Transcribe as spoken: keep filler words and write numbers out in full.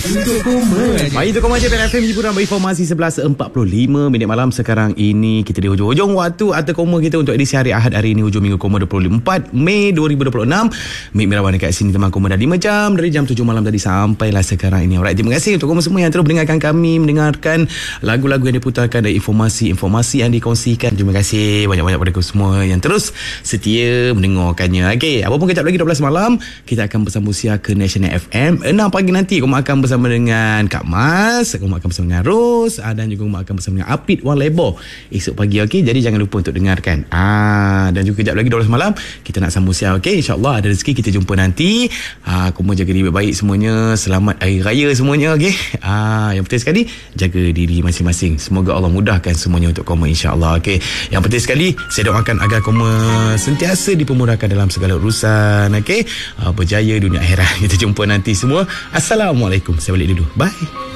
Untuk koma je. Mari untuk koma je Pen F M hiburan berinformasi sebelas empat puluh lima minit malam sekarang ini. Kita di hujung-hujung waktu atau koma kita untuk edisi hari Ahad hari ini, hujung minggu koma dua puluh empat Mei dua ribu dua puluh enam. Mik Mirawan dekat sini teman koma dah lima jam dari jam tujuh malam tadi sampailah sekarang ini. Alright, terima kasih untuk koma semua yang terus mendengarkan kami, mendengarkan lagu-lagu yang diputarkan dan informasi-informasi yang dikongsikan. Terima kasih banyak-banyak pada semua yang terus setia mendengarkannya. Okey, apa pun kejap lagi dua belas malam kita akan bersambung siar ke National F M. enam pagi nanti koma akan bersama dengan Kak Mas, koma akan bersama dengan Ros, dan juga koma akan bersama dengan Apit Wan Lebo esok pagi. Okey, jadi jangan lupa untuk dengarkan. Ah, dan juga kejap lagi dua belas malam kita nak sambung siar. Okey, insya-Allah ada rezeki kita jumpa nanti. Ah, koma jaga diri baik semuanya. Selamat hari raya semuanya. Okey. Ah, yang penting sekali jaga diri masing-masing. Semoga Allah mudahkan semuanya untuk koma, insya-Allah. Okey. Yang penting sekali saya doakan agar koma sentiasa dipermudahkan dalam segala urusan. Okey. Ah, berjaya dunia akhirat. Kita jumpa nanti semua. Assalamualaikum. Saya balik dulu. Bye.